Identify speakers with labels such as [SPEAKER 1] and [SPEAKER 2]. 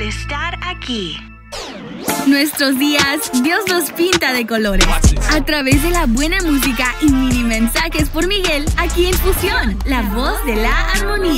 [SPEAKER 1] estar aquí.
[SPEAKER 2] Nuestros días, Dios los pinta de colores. A través de la buena música y mini mensajes por Miguel, aquí en Fusión, la voz de la armonía.